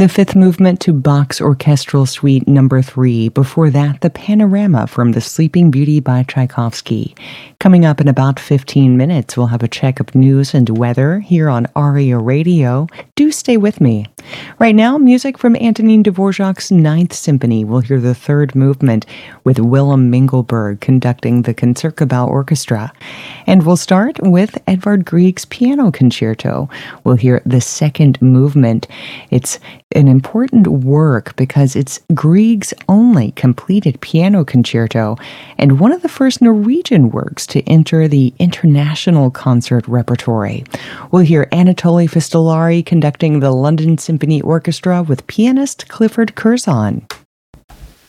the fifth movement to Bach's Orchestral Suite Number 3. Before that, the Panorama from The Sleeping Beauty by Tchaikovsky. Coming up in about 15 minutes, we'll have a check of news and weather here on ARIA Radio. Do stay with me. Right now, music from Antonin Dvorak's Ninth Symphony. We'll hear the third movement with Willem Mingelberg conducting the Concertgebouw Orchestra. And we'll start with Edvard Grieg's Piano Concerto. We'll hear the second movement. It's an important work because it's Grieg's only completed piano concerto and one of the first Norwegian works to enter the international concert repertory. We'll hear Anatoly Fistolari conducting the London Symphony Orchestra with pianist Clifford Curzon.